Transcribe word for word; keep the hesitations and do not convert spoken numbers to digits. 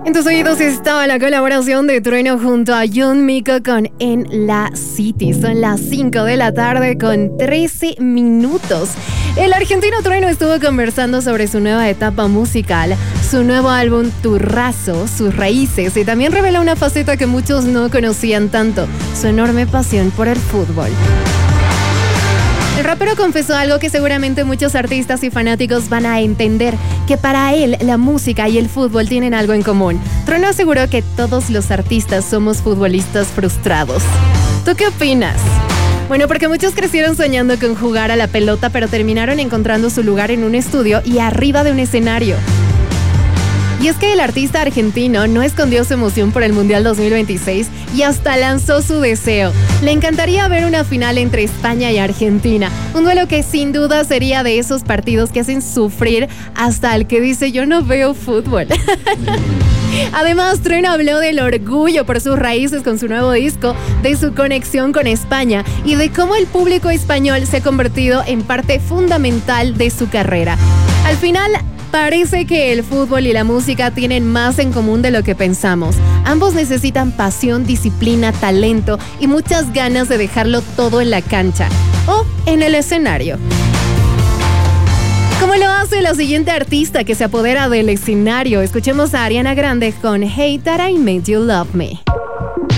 En tus oídos estaba la colaboración de Trueno junto a John Mico con En la City. Son las cinco de la tarde con trece minutos. El argentino Trueno estuvo conversando sobre su nueva etapa musical, su nuevo álbum Turrazo, sus raíces, y también revela una faceta que muchos no conocían tanto, su enorme pasión por el fútbol. El rapero confesó algo que seguramente muchos artistas y fanáticos van a entender, que para él la música y el fútbol tienen algo en común. Trueno aseguró que todos los artistas somos futbolistas frustrados. ¿Tú qué opinas? Bueno, porque muchos crecieron soñando con jugar a la pelota, pero terminaron encontrando su lugar en un estudio y arriba de un escenario. Y es que el artista argentino no escondió su emoción por el Mundial dos mil veintiséis y hasta lanzó su deseo. Le encantaría ver una final entre España y Argentina, un duelo que sin duda sería de esos partidos que hacen sufrir hasta el que dice yo no veo fútbol. Además, Trueno habló del orgullo por sus raíces con su nuevo disco, de su conexión con España y de cómo el público español se ha convertido en parte fundamental de su carrera. Al final, parece que el fútbol y la música tienen más en común de lo que pensamos. Ambos necesitan pasión, disciplina, talento y muchas ganas de dejarlo todo en la cancha o en el escenario. ¿Cómo lo hace la siguiente artista que se apodera del escenario? Escuchemos a Ariana Grande con Hey That I Made You Love Me.